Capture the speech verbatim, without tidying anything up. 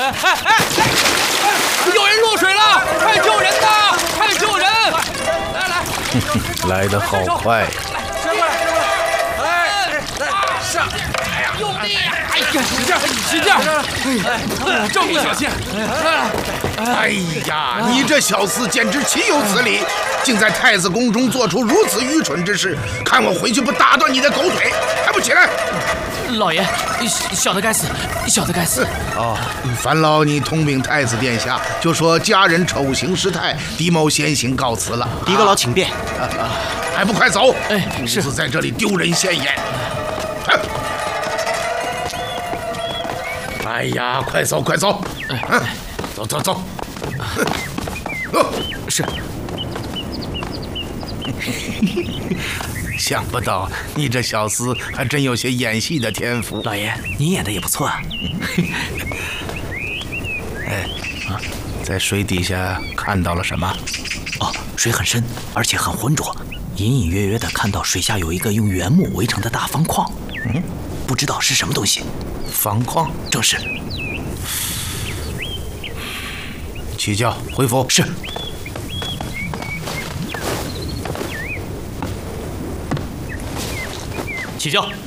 哎哎哎！有人落水了，快救人呐！快救人！来来， 来得好快呀！ 伸过来，伸过来！哎，来上！哎呀，用力！哎呀，使劲，使劲！哎，这么小心！ 哎呀，你这小厮简直岂有此理！竟在太子宫中做出如此愚蠢之事！看我回去不打断你的狗腿！还不起来！ 老爷，小的该死，小的该死。 哦，烦劳你通禀太子殿下，就说家人丑行失态，狄某先行告辞了。 狄高老请便。 啊啊，还不快走！ 哎，是。 独自在这里丢人现眼。哎呀，快走快走！哎，走走走。 是。 想不到你这小厮还真有些演戏的天赋。 老爷，你演的也不错啊。 哎，啊，在水底下看到了什么？ 哦，水很深，而且很浑浊，隐隐约约的看到水下有一个用原木围成的大方框。嗯，不知道是什么东西。 方框？ 正是。 起轿回府。 是。 起轿。